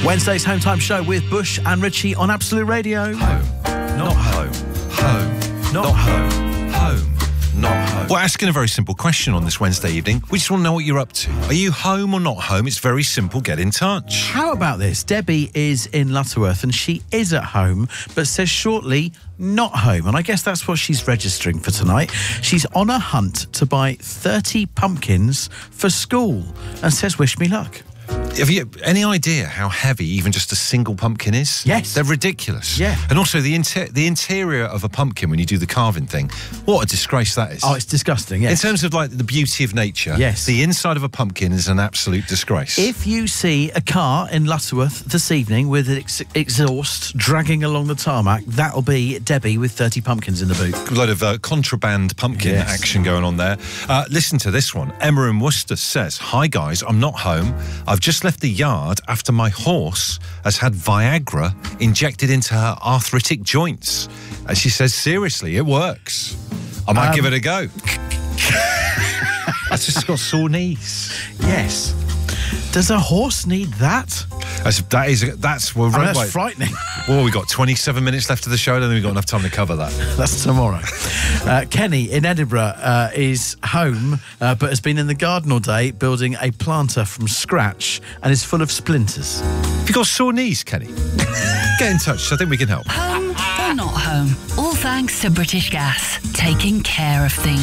Wednesday's Home Time Show with Bush and Richie on Absolute Radio. Home, not home. Home, not home. Home, not home. We're asking a very simple question on this Wednesday evening. We just want to know what you're up to. Are you home or not home? It's very simple. Get in touch. How about this? Debbie is in Lutterworth and she is at home, but says shortly not home. And I guess that's what she's registering for tonight. She's on a hunt to buy 30 pumpkins for school and says, wish me luck. Have you any idea how heavy even just a single pumpkin is? Yes. They're ridiculous. Yeah. And also the interior of a pumpkin when you do the carving thing, what a disgrace that is. Oh, it's disgusting, yes. In terms of like the beauty of nature, yes, the inside of a pumpkin is an absolute disgrace. If you see a car in Lutterworth this evening with an exhaust dragging along the tarmac, that'll be Debbie with 30 pumpkins in the boot. A lot of contraband pumpkin action going on there. Listen to this one. Emma in Worcester says, "Hi guys, I'm not home. I've just left the yard after my horse has had Viagra injected into her arthritic joints." And she says, seriously, it works. I might give it a go. That's just got sore knees. Yes. Does a horse need that? That's frightening. Well, we've got 27 minutes left of the show. I don't think we've got enough time to cover that. That's tomorrow. Kenny in Edinburgh is home, but has been in the garden all day building a planter from scratch and is full of splinters. Have you got sore knees, Kenny? Get in touch. I think we can help. Home or not home? All thanks to British Gas. Taking care of things.